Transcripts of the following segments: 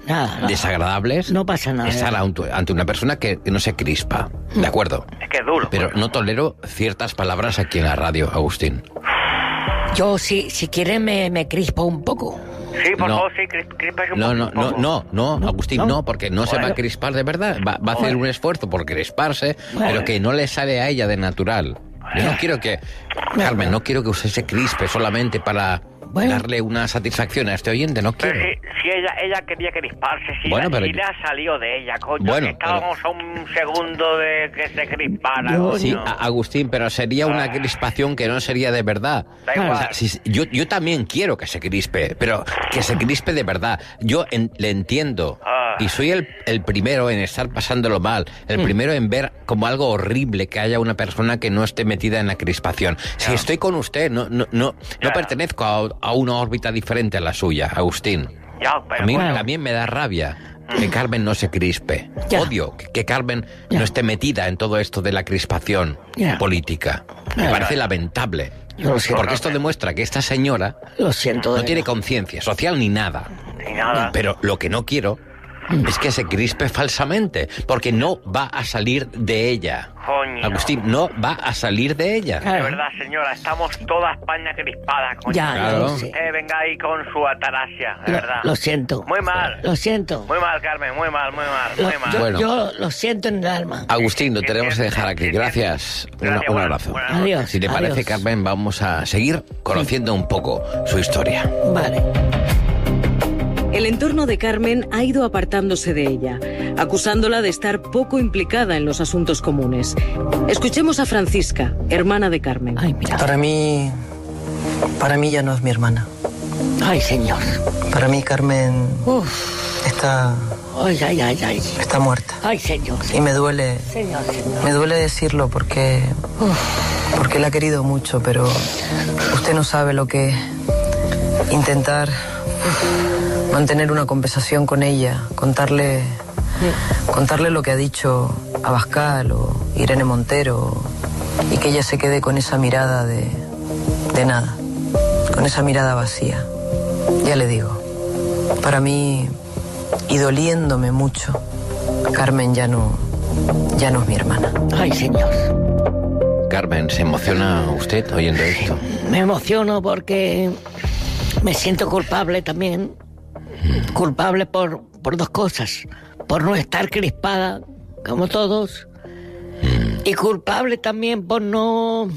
desagradables. No pasa nada. Estar ante una persona que no se crispa. De acuerdo. Es que es duro. Pero no tolero ciertas palabras aquí en la radio, Agustín. Yo, si quieres, me crispo un poco. Sí, por favor, sí, crispas un poco. No, Agustín, no, porque no se va a crispar de verdad. Va a hacer un esfuerzo por crisparse, pero que no le sale a ella de natural. Yo no quiero que... Carmen, no quiero que usted se crispe solamente para darle una satisfacción a este oyente, no quiero. Pero si ella quería crisparse, si le ha salido de ella, coño, bueno, que estábamos a un segundo de que se crispara, coño. Sí, Agustín, pero sería una crispación que no sería de verdad. Da igual. O sea, yo también quiero que se crispe, pero que se crispe de verdad. Yo le entiendo, y soy el primero en estar pasándolo mal, el primero en ver como algo horrible que haya una persona que no esté metida en la crispación. Si estoy con usted, no pertenezco a una órbita diferente a la suya, Agustín. A mí también me da rabia que Carmen no se crispe. Odio que Carmen no esté metida en todo esto de la crispación política. Me parece lamentable. Porque esto demuestra que esta señora no tiene conciencia social ni nada. Pero lo que no quiero es que se crispe falsamente, porque no va a salir de ella. Coño. Agustín, no va a salir de ella. De verdad, señora, estamos toda España crispada, coño. Claro. Venga ahí con su ataraxia, de verdad. Lo siento. Muy mal. Lo siento. Muy mal, Carmen, muy mal. Yo lo siento en el alma. Agustín, lo tenemos que dejar aquí. Gracias. Un abrazo. Adiós. Si te parece, Carmen, vamos a seguir conociendo un poco su historia. Vale. El entorno de Carmen ha ido apartándose de ella, acusándola de estar poco implicada en los asuntos comunes. Escuchemos a Francisca, hermana de Carmen. Ay, mira. Para mí ya no es mi hermana. Ay, señor. Para mí Carmen está muerta. Ay, señor. Y me duele. Señor. Me duele decirlo porque la he querido mucho, pero usted no sabe lo que intentar mantener una conversación con ella, contarle lo que ha dicho Abascal o Irene Montero, y que ella se quede con esa mirada de nada, con esa mirada vacía. Ya le digo, para mí, y doliéndome mucho, Carmen ya no es mi hermana. Ay, señor. Carmen, ¿se emociona usted oyendo esto? Me emociono porque me siento culpable también. Culpable por dos cosas. Por no estar crispada, como todos. Y culpable también por no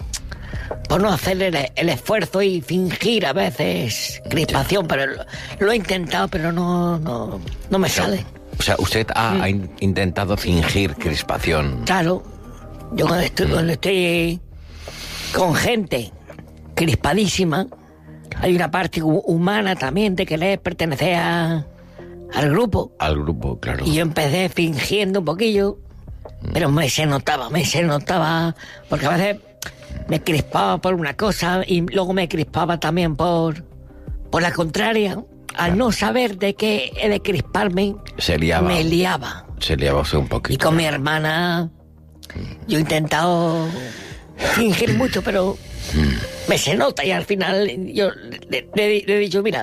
hacer el esfuerzo y fingir a veces crispación. Pero lo he intentado, pero no me sale. O sea, usted ha intentado fingir crispación. Claro. Yo cuando estoy con gente crispadísima, hay una parte humana también de querer pertenecer al grupo. Al grupo, claro. Y yo empecé fingiendo un poquillo, pero se notaba, porque a veces me crispaba por una cosa y luego me crispaba también por la contraria. Al no saber de qué he de crisparme, me liaba. Se liaba usted un poquito. Y con mi hermana, yo he intentado fingir mucho, pero se nota, y al final yo le he dicho, mira,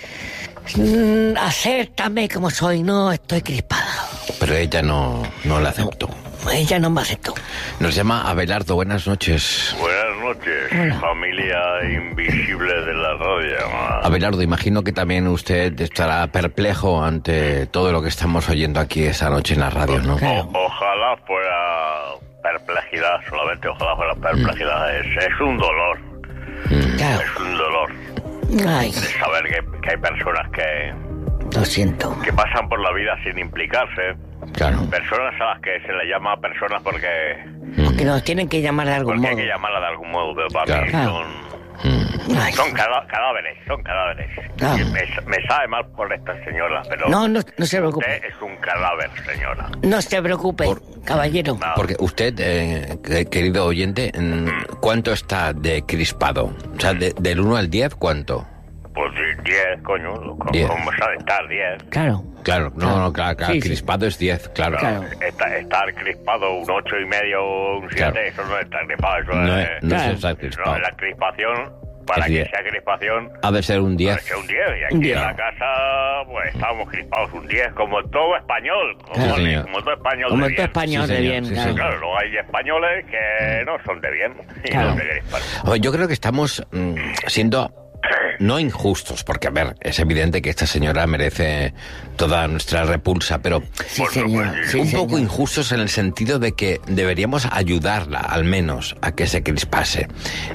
acéptame como soy, no estoy crispada. Pero ella no la aceptó. Ella no me aceptó. Nos llama Abelardo, buenas noches. Buenas noches, familia invisible de la radio. Abelardo, imagino que también usted estará perplejo ante todo lo que estamos oyendo aquí esta noche en la radio, ¿no? Ojalá fuera perplejidad, solamente ojalá fuera perplejidad. Es un dolor. Claro. Es un dolor. Ay. De saber que hay personas Lo siento. que pasan por la vida sin implicarse. Claro. Personas a las que se les llama personas porque nos tienen que llamar de algún modo. hay que llamarlas de algún modo, pero para mí Claro. son cadáveres. Claro. Me sabe mal por esta señora, pero No se preocupe. usted es un cadáver, señora. No se preocupe, caballero. Porque usted, querido oyente, ¿cuánto está de crispado? O sea, del 1 al 10, ¿cuánto? Pues 10, coño. ¿Cómo sabe estar 10? Claro. Claro, claro, Sí, crispado es 10, claro. Estar crispado un 8,5 o un 7, Claro. eso no es estar crispado, eso No es... es estar crispado. No, la crispación para que sea crispación... Ha de ser un 10. Ha de ser un 10. Y aquí en la casa, pues estamos crispados un 10, como todo español. Como todo español como de bien. todo español de bien, claro. Claro, luego hay españoles que no son de bien. Y claro. no se crispan. Yo creo que estamos siendo... No injustos, porque, a ver, es evidente que esta señora merece toda nuestra repulsa, pero sí, señor. Sí, un señor. poco injustos en el sentido de que deberíamos ayudarla, al menos, a que se crispase.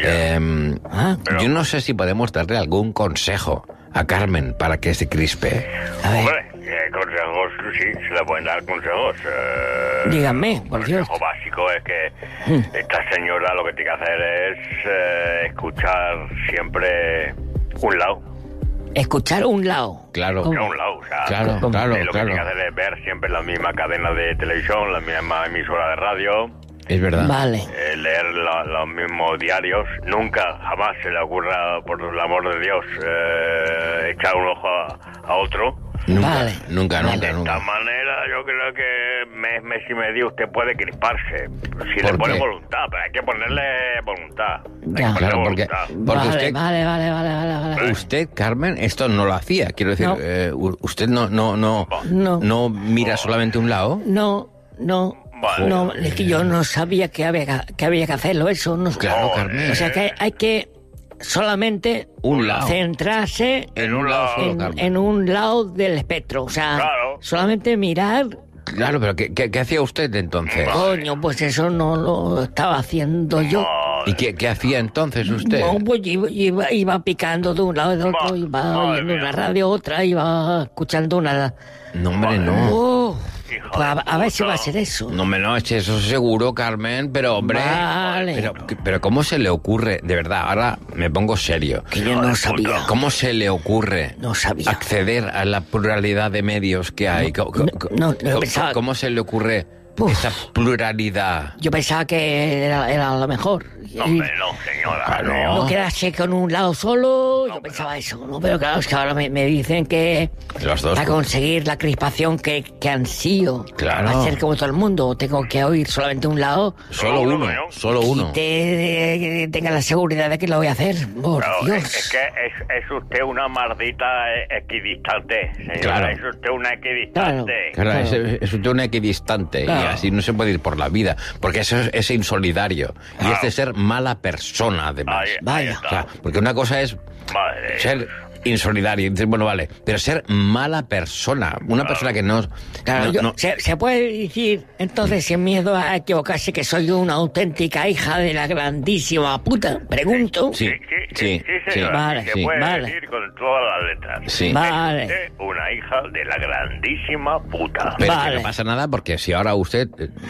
Yo no sé si podemos darle algún consejo a Carmen para que se crispe. A ver. Hombre, consejos, sí, se le pueden dar consejos. Díganme, por Dios. El consejo básico es que esta señora lo que tiene que hacer es escuchar siempre un lado. Escuchar un lado. Claro. Un lado, o sea, Claro. lo que tiene que hacer es ver siempre la misma cadena de televisión, la misma emisora de radio. Es verdad. Vale. Leer los mismos diarios. Nunca, jamás se le ocurra, por el amor de Dios, echar un ojo a otro. Nunca. De esta manera, yo creo que mes y medio usted puede crisparse. Si le pone voluntad, pero hay que ponerle voluntad. Ya. Claro, porque usted... Vale. Usted, Carmen, esto no lo hacía. Quiero decir, usted no mira solamente un lado. No. Vale. No, es que yo no sabía que había que hacerlo, eso. No. Claro, Carmen. O sea que hay que solamente un lado. Centrarse En un lado solo, Carmen. en un lado del espectro. O sea, claro. solamente mirar. Claro, pero ¿qué hacía usted entonces? Coño, pues eso no lo estaba haciendo yo. ¿Y qué hacía entonces usted? No, pues iba picando de un lado y de otro, iba oyendo una radio, otra, iba escuchando una... No, hombre, no. Pues a ver si va a ser eso. No me no, eso seguro, Carmen, pero hombre... Vale. Pero ¿cómo se le ocurre? De verdad, ahora me pongo serio. Que yo no sabía. ¿Cómo se le ocurre acceder a la pluralidad de medios que hay? ¿Cómo se le ocurre esa pluralidad? Yo pensaba que era lo mejor. No, señora, no. No quedarse con un lado solo, yo pensaba eso, ¿no? Pero claro, es que ahora me dicen que los dos, para conseguir la crispación que ansío, claro, hacer como todo el mundo, tengo que oír solamente un lado. Solo uno. Y tenga la seguridad de que lo voy a hacer, por Dios. Es que es usted una maldita equidistante, señora. Claro. Es usted una equidistante. Claro. Es usted una equidistante, claro. Y así no se puede ir por la vida, porque eso es insolidario. Claro. Y es de ser mala persona, además. Vaya. O sea, porque una cosa es ser insolidario, y dices, bueno, vale, pero ser mala persona, una persona que no... Claro, se puede decir, entonces, sin miedo a equivocarse, que soy una auténtica hija de la grandísima puta. Pregunto. Sí. Vale, se puede decir con todas las letras. Sí. Vale. Es una hija de la grandísima puta. Pero que no pasa nada, porque si ahora usted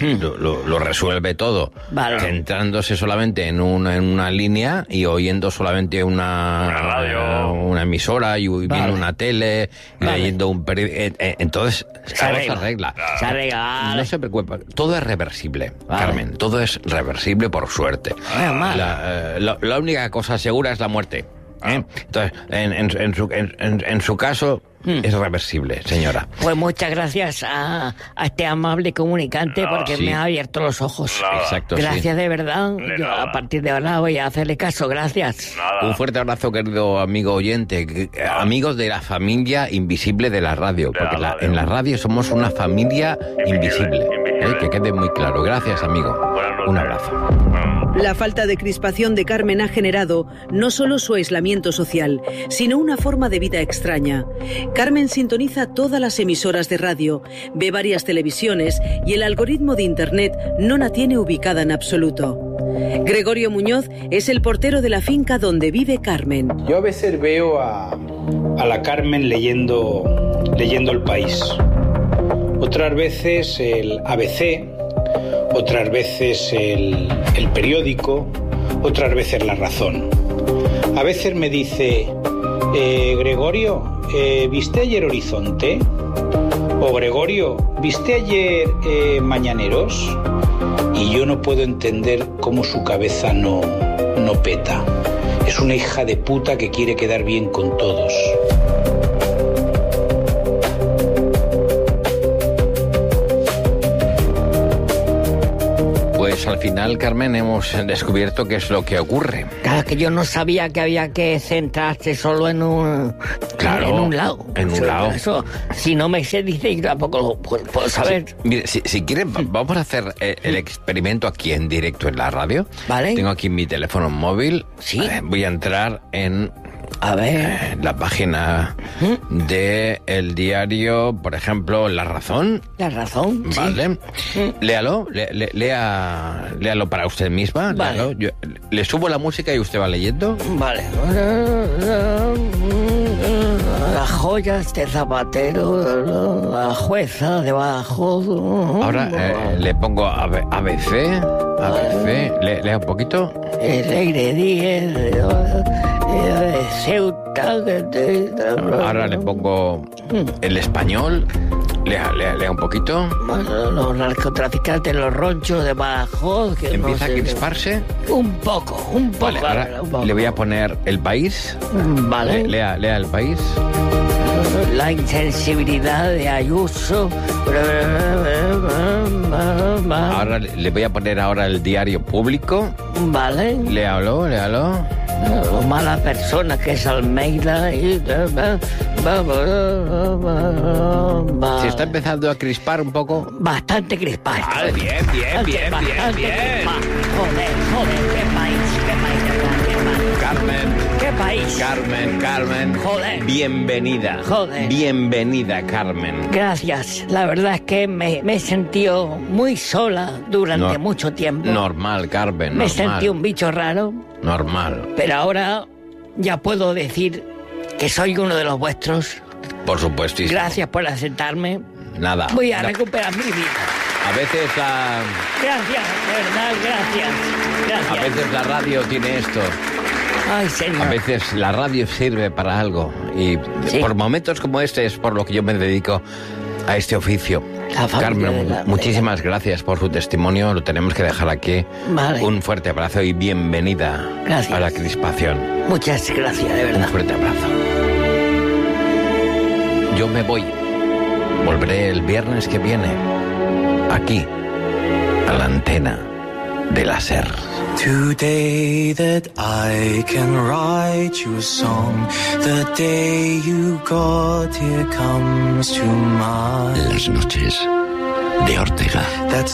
lo resuelve todo, centrándose solamente en una línea y oyendo solamente una radio, una emisora y viendo una tele y leyendo un periódico, entonces se arregla. Se arregla. No se preocupe, todo es reversible, Carmen, todo es reversible por suerte. La única cosa segura es la muerte. Entonces, en su caso, es reversible, señora. Pues muchas gracias a este amable comunicante, porque me ha abierto los ojos. Exacto. Gracias, de verdad. Yo a partir de ahora voy a hacerle caso. Gracias. Un fuerte abrazo, querido amigo oyente, amigos de la familia invisible de la radio, porque en la radio somos una familia invisible. Que quede muy claro. Gracias, amigo. Un abrazo. La falta de crispación de Carmen ha generado no solo su aislamiento social, sino una forma de vida extraña. Carmen sintoniza todas las emisoras de radio, ve varias televisiones y el algoritmo de Internet no la tiene ubicada en absoluto. Gregorio Muñoz es el portero de la finca donde vive Carmen. Yo a veces veo a la Carmen leyendo El País. Otras veces el ABC, otras veces el periódico, otras veces La Razón. A veces me dice, Gregorio, ¿viste ayer Horizonte? O Gregorio, ¿viste ayer Mañaneros? Y yo no puedo entender cómo su cabeza no peta. Es una hija de puta que quiere quedar bien con todos. pues al final, Carmen, hemos descubierto qué es lo que ocurre. Claro, que yo no sabía que había que centrarse solo en un lado. En un lado. Eso, si no me se dice, yo tampoco lo puedo saber. Sí, mire, si quieren, vamos a hacer el experimento aquí en directo en la radio. Vale. Tengo aquí mi teléfono móvil. Sí. Voy a entrar en... A ver. La página de el diario, por ejemplo, La Razón. La Razón, Vale. Sí. Léalo, léalo para usted misma. Vale. Léalo. Yo, le subo la música y usted va leyendo. Vale. Las joyas de Zapatero, la jueza de Badajoz. Ahora le pongo ABC. Lea un poquito. El aire 10 de Ceuta. Ahora le pongo el español. Lea un poquito. Los narcotraficantes, los ronchos de Badajoz. Que Empieza no sé, a crisparse. Un poco. Vale, ahora le voy a poner El País. Vale. Lea El País. La insensibilidad de Ayuso. Ahora le voy a poner el Diario Público. Vale. Léalo. Lo mala persona que es Almeida. Se está empezando a crispar un poco. Bastante crispado. Vale, bien. Joder, qué país. Carmen. Joder. Bienvenida. Joder. Bienvenida, Carmen. Gracias. La verdad es que me he sentido muy sola durante mucho tiempo. Normal, Carmen, Me normal. sentí un bicho raro. Normal. Pero ahora ya puedo decir que soy uno de los vuestros. Por supuestísimo. Gracias por aceptarme. Nada. Voy a recuperar mi vida. A veces Gracias, de verdad, gracias. a veces la radio tiene esto. Ay, señor. A veces la radio sirve para algo. Y Sí. por momentos como este es por lo que yo me dedico a este oficio. La familia Carmen, muchísimas gracias por su testimonio. Lo tenemos que dejar aquí. Vale. Un fuerte abrazo y bienvenida Gracias. a La Crispación. Muchas gracias, de Un verdad. fuerte abrazo. Yo me voy. Volveré el viernes que viene. Aquí, a la antena de la SER. Today that I can write you a song, the day you got here comes to mind. Las noches de Ortega. That's